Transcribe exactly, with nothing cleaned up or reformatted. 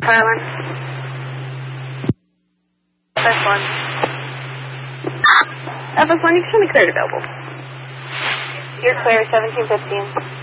Carolyn. F S one. F S one, you can show me cleared available. You're clear, seventeen fifteen.